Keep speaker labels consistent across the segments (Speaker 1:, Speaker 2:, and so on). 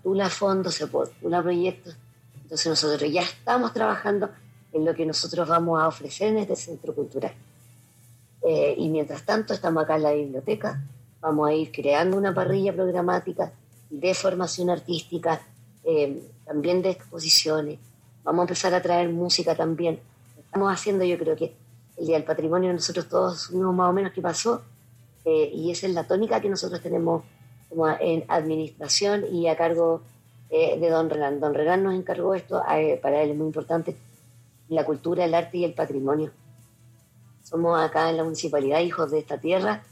Speaker 1: postula fondos, se postula proyectos. Entonces nosotros ya estamos trabajando en lo que nosotros vamos a ofrecer en este centro cultural. Y mientras tanto estamos acá en la biblioteca, vamos a ir creando una parrilla programática de formación artística, también de exposiciones. Vamos a empezar a traer música también. Estamos haciendo, yo creo que el Día del Patrimonio, nosotros todos supimos más o menos qué pasó, y esa es la tónica que nosotros tenemos como en administración y a cargo de don Renan. Don Renan nos encargó esto, para él es muy importante la cultura, el arte y el patrimonio. Somos acá en la municipalidad hijos de esta tierra,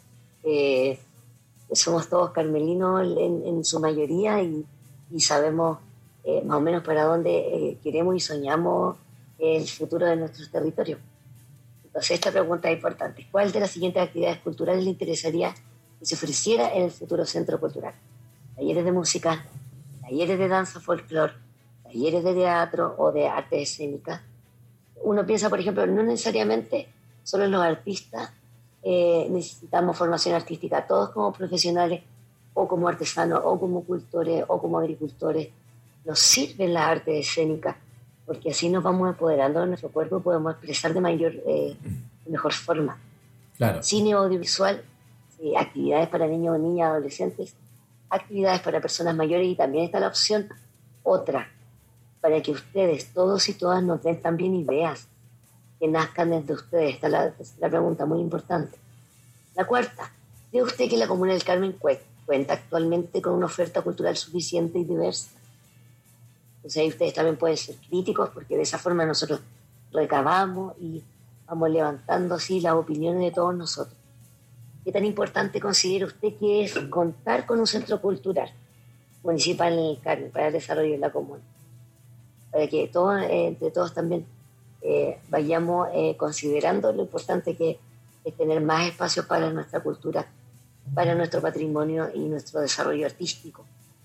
Speaker 1: somos todos carmelinos en su mayoría y sabemos más o menos para dónde queremos y soñamos el futuro de nuestros territorios. Entonces esta pregunta es importante. ¿Cuál de las siguientes actividades culturales le interesaría que se ofreciera en el futuro centro cultural? Talleres de música, talleres de danza folclore, talleres de teatro o de arte escénica. Uno piensa, por ejemplo, no necesariamente solo los artistas necesitamos formación artística, todos como profesionales o como artesanos o como cultores o como agricultores. Nos sirven las artes escénicas porque así nos vamos empoderando de nuestro cuerpo y podemos expresar de mejor forma.
Speaker 2: Claro.
Speaker 1: Cine audiovisual, actividades para niños, niñas, adolescentes, actividades para personas mayores y también está la opción otra, para que ustedes, todos y todas, nos den también ideas que nazcan desde ustedes. Esta es la pregunta muy importante. La cuarta, ¿cree usted que la Comuna del Carmen cuenta actualmente con una oferta cultural suficiente y diversa? Entonces ahí ustedes también pueden ser críticos porque de esa forma nosotros recabamos y vamos levantando así las opiniones de todos nosotros. ¿Qué tan importante considera usted que es contar con un centro cultural municipal en el Carmen para el desarrollo de la comuna? Para que todos, entre todos también vayamos considerando lo importante que es tener más espacios para nuestra cultura, para nuestro patrimonio y nuestro desarrollo artístico.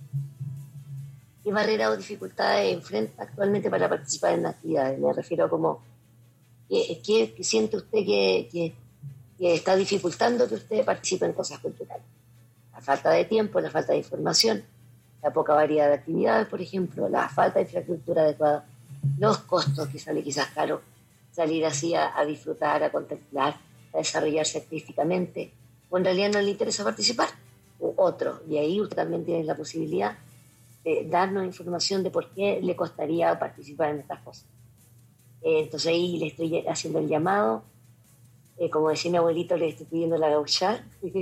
Speaker 1: ¿Qué barreras o dificultades enfrenta actualmente para participar en actividades? Me refiero a como, ¿qué siente usted que está dificultando que usted participe en cosas culturales? La falta de tiempo, la falta de información, la poca variedad de actividades, por ejemplo, la falta de infraestructura adecuada, los costos, que sale quizás caro salir así a disfrutar, a contemplar, a desarrollarse artísticamente, o en realidad no le interesa participar, u otro. Y ahí usted también tiene la posibilidad de darnos información de por qué le costaría participar en estas cosas. Entonces ahí le estoy haciendo el llamado, como decía mi abuelito, le estoy pidiendo la gauchar,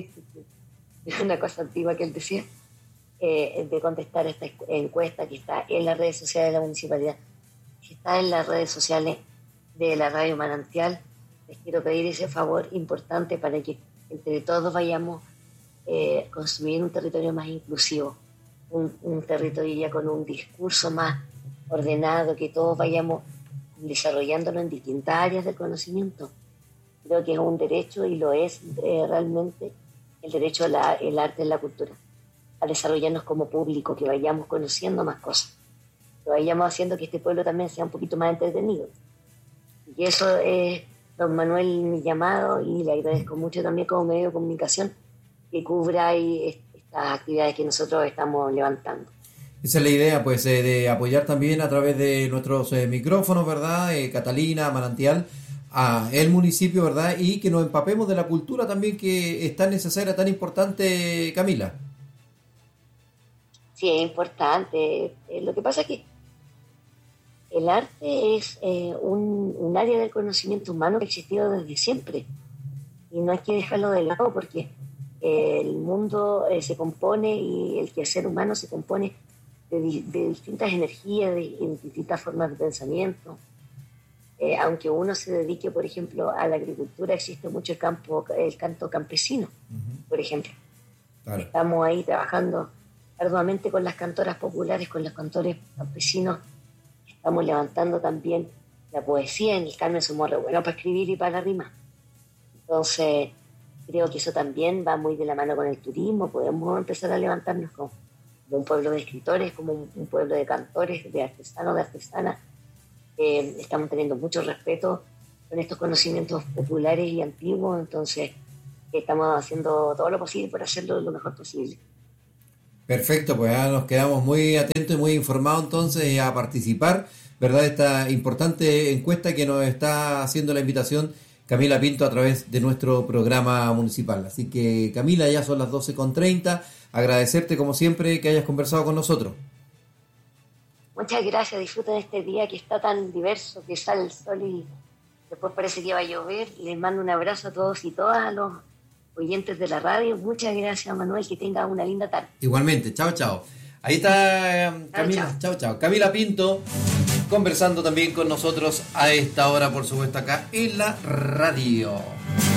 Speaker 1: es una cosa antigua que él decía, de contestar esta encuesta que está en las redes sociales de la municipalidad, que está en las redes sociales de la Radio Manantial. Les quiero pedir ese favor importante para que entre todos vayamos construir un territorio más inclusivo, un territorio ya con un discurso más ordenado, que todos vayamos desarrollándolo en distintas áreas del conocimiento. Creo que es un derecho y lo es realmente el derecho al arte y la cultura, a desarrollarnos como público, que vayamos conociendo más cosas, que vayamos haciendo que este pueblo también sea un poquito más entretenido. Y eso es, don Manuel, mi llamado, y le agradezco mucho también como medio de comunicación que cubra ahí estas actividades que nosotros estamos levantando.
Speaker 2: Esa es la idea, pues, de apoyar también a través de nuestros micrófonos, ¿verdad? Catalina, Manantial, a el municipio, ¿verdad? Y que nos empapemos de la cultura también, que es tan necesaria, tan importante, Camila.
Speaker 1: Sí, es importante. Lo que pasa es que el arte es un área del conocimiento humano que ha existido desde siempre. Y no hay que dejarlo de lado porque el mundo se compone, y el quehacer humano se compone de distintas energías, de distintas formas de pensamiento. Aunque uno se dedique, por ejemplo, a la agricultura, existe mucho el canto campesino, por ejemplo. Claro. Estamos ahí trabajando arduamente con las cantoras populares, con los cantores campesinos. Estamos levantando también la poesía. En el Carmen somos re buenos para escribir y para la rima. Entonces, creo que eso también va muy de la mano con el turismo. Podemos empezar a levantarnos como un pueblo de escritores, como un pueblo de cantores, de artesanos, de artesanas. Estamos teniendo mucho respeto con estos conocimientos populares y antiguos, entonces estamos haciendo todo lo posible por hacerlo lo mejor posible.
Speaker 2: Perfecto, pues nos quedamos muy atentos y muy informados entonces a participar, ¿verdad? Esta importante encuesta que nos está haciendo la invitación Camila Pinto a través de nuestro programa municipal. Así que Camila, ya son las 12:30, agradecerte como siempre que hayas conversado con nosotros.
Speaker 1: Muchas gracias, disfruten este día que está tan diverso, que sale el sol y después parece que va a llover. Les mando un abrazo a todos y todas, a los oyentes de la radio. Muchas gracias, Manuel, que tenga una linda tarde.
Speaker 2: Igualmente, chao, chao. Ahí está Camila, chao, chao. Camila Pinto conversando también con nosotros a esta hora, por supuesto, acá en la radio.